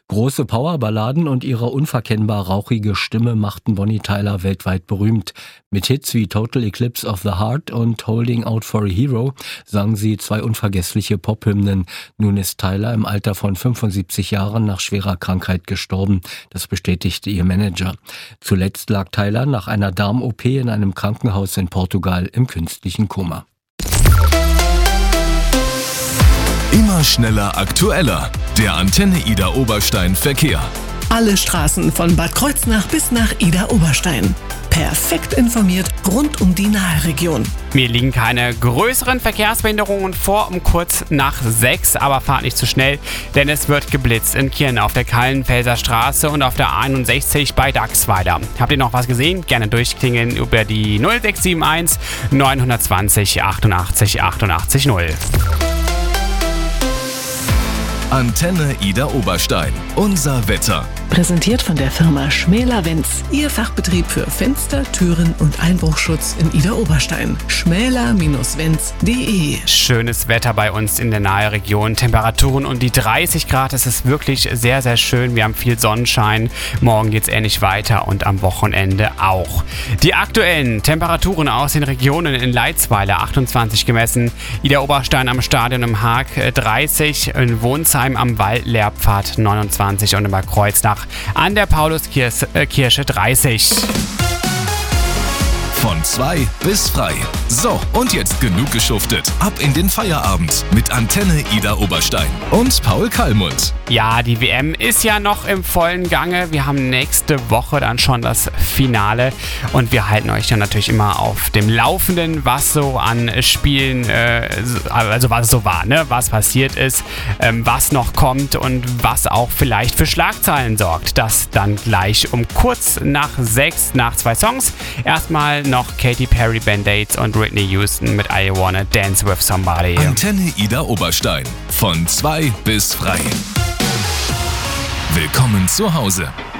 Große Powerballaden und ihre unverkennbar rauchige Stimme machten Bonnie Tyler weltweit berühmt. Mit Hits wie Total Eclipse of the Heart und Holding Out for a Hero sang sie zwei unvergessliche Pophymnen. Nun ist Tyler im Alter von 75 Jahren nach schwerer Krankheit gestorben. Das bestätigte ihr Manager. Zuletzt lag Tyler nach einer Darm-OP in einem Krankenhaus in Portugal im künstlichen Koma. Immer schneller, aktueller. Der Antenne Ida Oberstein Verkehr. Alle Straßen von Bad Kreuznach bis nach Ida Oberstein. Perfekt informiert rund um die Nahregion. Mir liegen keine größeren Verkehrsbehinderungen vor um kurz nach 6, aber fahrt nicht zu schnell, denn es wird geblitzt in Kirn auf der Kallenfelser Straße und auf der 61 bei Dachsweiler. Habt ihr noch was gesehen? Gerne durchklingeln über die 0671 920 88 88 0. Antenne Ida Oberstein. Unser Wetter. Präsentiert von der Firma Schmäler-Wenz. Ihr Fachbetrieb für Fenster, Türen und Einbruchschutz in Ida Oberstein. schmäler-wenz.de. Schönes Wetter bei uns in der Nahregion. Temperaturen um die 30 Grad. Es ist wirklich sehr, sehr schön. Wir haben viel Sonnenschein. Morgen geht es ähnlich weiter und am Wochenende auch. Die aktuellen Temperaturen aus den Regionen: in Leitzweiler 28 gemessen, Ida Oberstein am Stadion im Haag 30, in Wohnsheim am Wall-Lehrpfad 29 und in Bad Kreuznach an der Pauluskirche 30. Von 2 bis frei. So, und jetzt genug geschuftet. Ab in den Feierabend mit Antenne Ida Oberstein und Paul Kallmund. Ja, die WM ist ja noch im vollen Gange. Wir haben nächste Woche dann schon das Finale und wir halten euch dann natürlich immer auf dem Laufenden, was so an Spielen, also was so war, ne? Was passiert ist, was noch kommt und was auch vielleicht für Schlagzeilen sorgt. Das dann gleich um kurz nach 6, nach 2 Songs. Erstmal noch Katy Perry, Band-Aids und Whitney Houston mit I Wanna Dance With Somebody. Antenne Ida Oberstein. Von 2 bis frei. Willkommen zu Hause.